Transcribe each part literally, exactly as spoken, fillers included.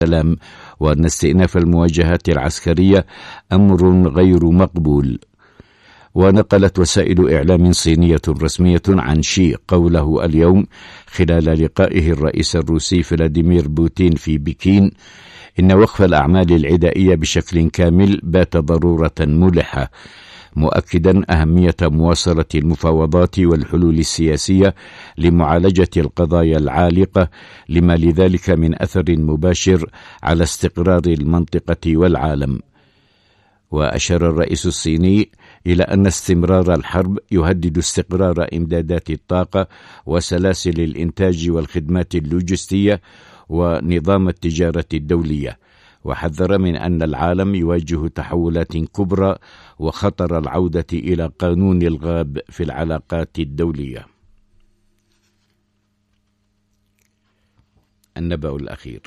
السلام، وأن استئناف المواجهات العسكرية أمر غير مقبول. ونقلت وسائل إعلام صينية رسمية عن شي قوله اليوم خلال لقائه الرئيس الروسي فلاديمير بوتين في بكين إن وقف الأعمال العدائية بشكل كامل بات ضرورة ملحة، مؤكدا أهمية مواصلة المفاوضات والحلول السياسية لمعالجة القضايا العالقة لما لذلك من أثر مباشر على استقرار المنطقة والعالم. وأشار الرئيس الصيني إلى أن استمرار الحرب يهدد استقرار إمدادات الطاقة وسلاسل الإنتاج والخدمات اللوجستية ونظام التجارة الدولية، وحذر من أن العالم يواجه تحولات كبرى وخطر العودة إلى قانون الغاب في العلاقات الدولية. النبأ الأخير.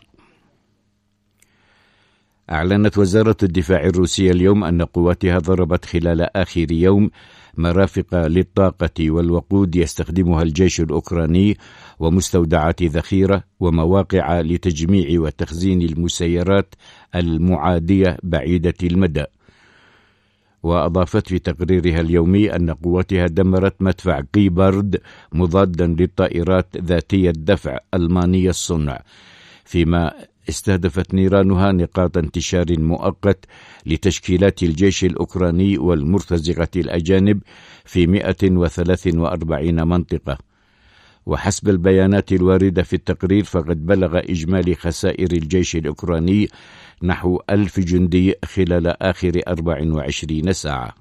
أعلنت وزارة الدفاع الروسية اليوم أن قواتها ضربت خلال آخر يوم مرافق للطاقة والوقود يستخدمها الجيش الأوكراني ومستودعات ذخيرة ومواقع لتجميع وتخزين المسيرات المعادية بعيدة المدى. وأضافت في تقريرها اليومي أن قواتها دمرت مدفع قيبارد مضادا للطائرات ذاتية الدفع ألمانية الصنع، فيما استهدفت نيرانها نقاط انتشار مؤقت لتشكيلات الجيش الأوكراني والمرتزقة الأجانب في مئة وثلاث وأربعين منطقة. وحسب البيانات الواردة في التقرير فقد بلغ إجمالي خسائر الجيش الأوكراني نحو ألف جندي خلال آخر أربع وعشرين ساعة.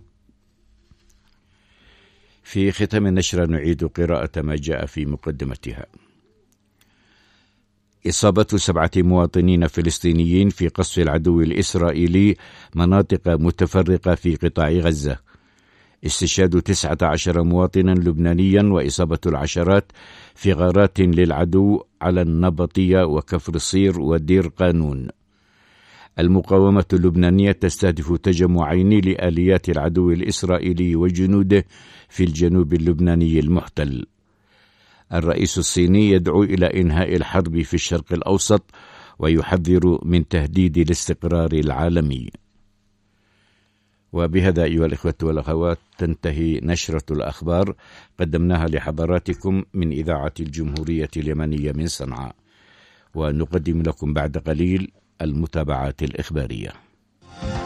في ختام النشرة نعيد قراءة ما جاء في مقدمتها. إصابة سبعة مواطنين فلسطينيين في قصف العدو الإسرائيلي مناطق متفرقة في قطاع غزة. استشهاد تسعة عشر مواطنا لبنانيا وإصابة العشرات في غارات للعدو على النبطية وكفر صير ودير قانون. المقاومة اللبنانية تستهدف تجمعين لآليات العدو الإسرائيلي وجنوده في الجنوب اللبناني المحتل. الرئيس الصيني يدعو إلى إنهاء الحرب في الشرق الأوسط ويحذر من تهديد الاستقرار العالمي. وبهذا أيها الإخوة والأخوات تنتهي نشرة الأخبار قدمناها لحضراتكم من إذاعة الجمهورية اليمنية من صنعاء، ونقدم لكم بعد قليل المتابعات الإخبارية.